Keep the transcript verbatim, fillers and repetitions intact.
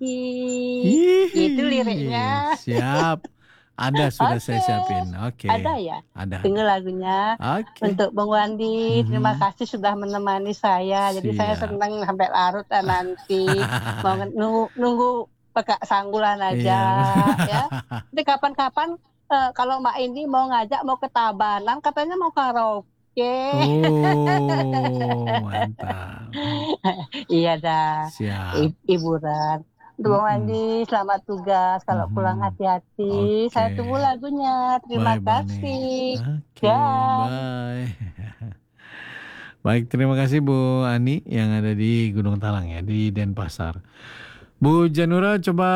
hati. Itu Ih, liriknya. siap. Ada, sudah saya Oke, siapin. ada Oke. ya? Ada, ada. Tunggu lagunya. Oke. Untuk Bang Wandi, terima Mhm. kasih sudah menemani saya. Jadi saya Siap. senang sampai larut dan nanti mau nge- nunggu nunggu Pekak Sanggulan aja Iya. ya. Nanti kapan-kapan eh, kalau Mbak Indi mau ngajak mau ke Tabanan, katanya mau karaoke. Oh, mantap. Iya dah, Siap. hi- hiburan. Untuk Bang Mhm. Wandi, selamat tugas. Kalau pulang Mhm. hati-hati. Oke. Saya tunggu lagunya. Terima Baik, Bang Ni. kasih. Oke, Dah. bye. Baik, terima kasih Bu Ani yang ada di Gunung Talang ya, di Denpasar. Bu Janura coba